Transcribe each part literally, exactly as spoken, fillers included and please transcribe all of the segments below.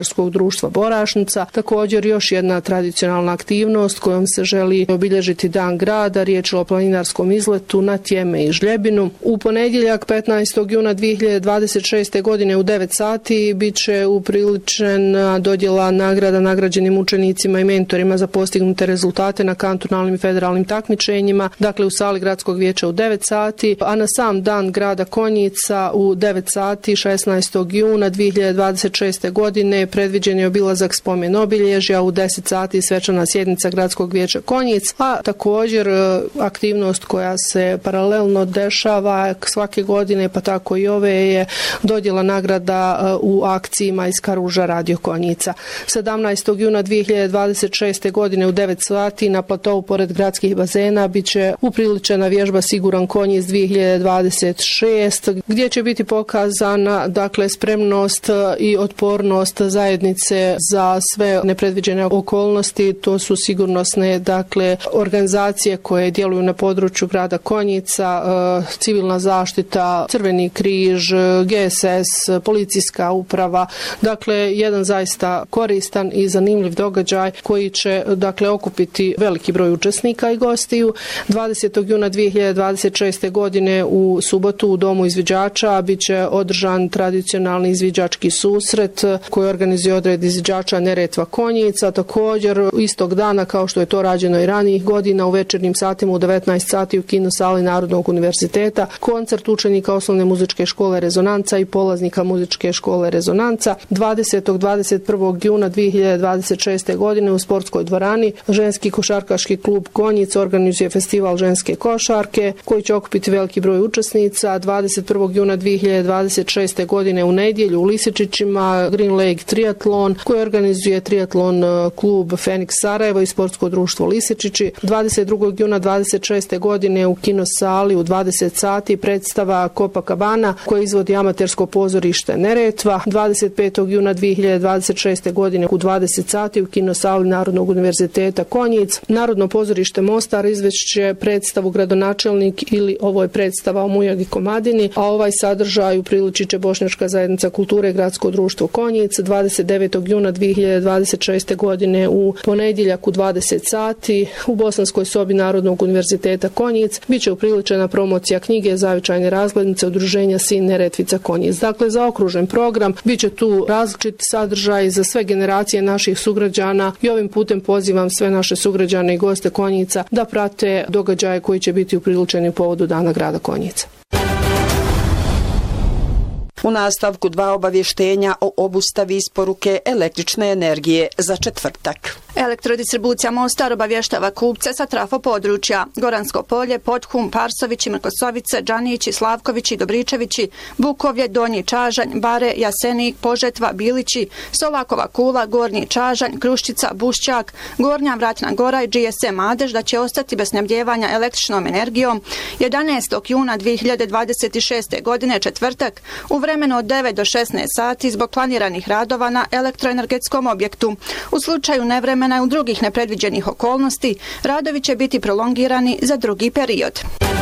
društva Borašnica. Također još jedna tradicionalna aktivnost kojom se želi obilježiti Dan grada, riječ je o planinarskom izletu na Tjeme i Žljebinu. U ponedjeljak petnaestog juna dvije hiljade dvadeset šeste. godine u devet sati bit će upriličena dodjela nagrada nagrađenim učenicima i mentorima za postignute rezultate na kantonalnim i federalnim takmičenjima, dakle u sali gradskog vijeća u devet sati, a na sam Dan grada Konjica u devet sati šesnaestog juna dvije hiljade dvadeset šeste. godine predviđen je obilazak spomen obilježja, u deset sati svečana sjednica gradskog vijeća Konjic, a također aktivnost koja se paralelno dešava svake godine, pa tako i ove, je dodjela nagrada u akciji Majska ruža Radio Konjica. sedamnaestog juna dvije hiljade dvadeset šeste. godine u devet sati na platovu pored gradskih bazena bit će upriličena vježba Siguran Konjic dvije hiljade dvadeset šeste. gdje će biti pokazana dakle spremnost i otpornost zajednice za sve nepredviđene okolnosti. To su sigurnosne dakle organizacije koje djeluju na području grada Konjica, civilna zaštita, Crveni križ, G S S, policijska uprava. Dakle, jedan zaista koristan i zanimljiv događaj koji će dakle okupiti veliki broj učesnika i gostiju. dvadesetog juna dvije hiljade dvadeset šeste. godine u subotu u Domu izviđača bit će održan tradicionalni izviđački susret koji organizuje odred izviđača Neretva Konjica. Također istog dana, kao što je to rađeno i ranijih godina, u večernjim satima u devetnaest sati u kino sali Narodnog univerziteta koncert učenika osnovne muzičke škole Rezonanca i polaznika muzičke škole Rezonanca. dvadesetog i dvadeset prvog juna dvije hiljade dvadeset šeste. godine u sportskoj dvorani ženski košarkaški klub Konjic organizuje festival ženske košarke koji će okupiti veliki broj učesnica. dvadeset prvog juna dvije hiljade dvadeset šeste. godine u nedjelju u Lisičićima Green Lake triatlon koji organizuje triatlon klub Feniks Sarajevo i sportsko društvo Lisičići. dvadeset drugog juna dvadeset šeste. godine u kino sali u dvadeset sati predstava Copacabana koje izvodi amatersko pozorište Neretva. dvadeset petog juna dvije hiljade dvadeset šeste. godine u dvadeset sati u kino sali Narodnog univerziteta Konjic. Narodno pozorište Mostar izvešće predstavu Gradonačelnik ili ovo je predstava o Mujagi Komadini, a ovaj sadržaj upriličit će Bošnjačka zajednica kulture i gradsko društvo Konjic. dvadeset devetog juna dvije hiljade dvadeset šeste. godine u ponedjeljak u dvadeset sati u Bosanskoj sobi Narodnog univerziteta Konjic biće upriličena promocija knjige Zavičajne razglednice udruženja Sin Neretvica Konjic. Dakle, zaokružen program, biće tu različiti sadržaj za sve generacije naših sugrađana i ovim putem pozivam sve naše sugrađane i goste Konjica da prate događaje koji će biti upriličeni u povodu Dana grada Konjica. U nastavku dva obavještenja o obustavi isporuke električne energije za četvrtak. Elektrodistribucija Mostar obavještava kupce sa trafo područja Goransko polje, Podhum, Parsovići, Mrkosovice, Džanići, Slavkovići, Dobričevići, Bukovlje, Donji Čažanj, Bare, Jasenik, Požetva, Bilići, Solakova Kula, Gornji Čažanj, Kruščica, Bušćak, Gornja Vratna Gora i G S M Adež da će ostati bez snabdijevanja električnom energijom jedanaestog juna dvije hiljade dvadeset šeste. godine četvrtak u vremenu od devet do šesnaest sati zbog planiranih radova na elektroenergetskom objektu. U slučaju nevremena i u drugih nepredviđenih okolnosti, radovi će biti prolongirani za drugi period.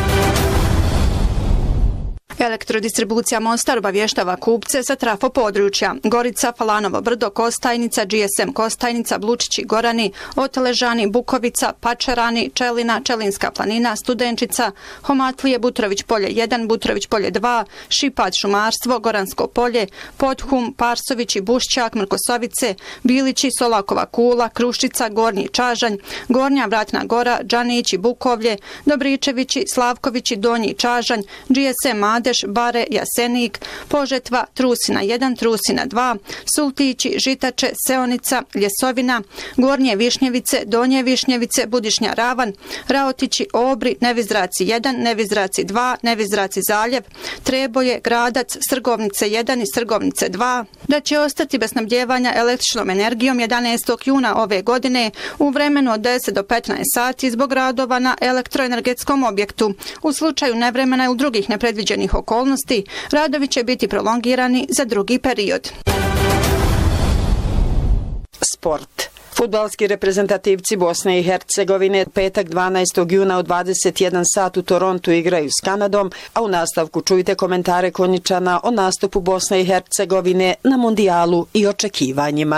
Elektrodistribucija Mostar obavještava kupce sa trafo područja Gorica, Falanovo brdo, Kostajnica, G S M Kostajnica, Blučići, Gorani, Oteležani, Bukovica, Pačarani, Čelina, Čelinska planina, Studenčica, Homatlije, Butrović polje jedan, Butrović polje dva, Šipad, Šumarstvo, Goransko polje, Podhum, Parsovići, Bušćak, Mrkosovice, Bilići, Solakova Kula, Kruščica, Gornji Čažanj, Gornja Vratna Gora, Džanići, Bukovlje, Dobričevići, Slavkovići, Donji Čažanj, G S M Adež, Bare, Jasenik, Požetva, Trusina jedan, Trusina dva, Sultići, Žitače, Seonica, Ljesovina, Gornje Višnjevice, Donje Višnjevice, Budišnja Ravan, Raotići, Obri, Nevizraci jedan, Nevizraci dva, Nevizraci Zaljev, Treboje, Gradac, Srgovnice jedan i Srgovnice dva, da će ostati bez snabdijevanja električnom energijom jedanaestog juna ove godine u vremenu od deset do petnaest sati zbog radova na elektroenergetskom objektu. U slučaju nevremena i u drugih nepredviđenih okolnosti, radovi će biti prolongirani za drugi period. Sport. Fudbalski reprezentativci Bosne i Hercegovine petak dvanaestog juna u dvadeset jedan sat u Torontu igraju s Kanadom, a u nastavku čujte komentare Konjičana o nastupu Bosne i Hercegovine na mundijalu i očekivanjima.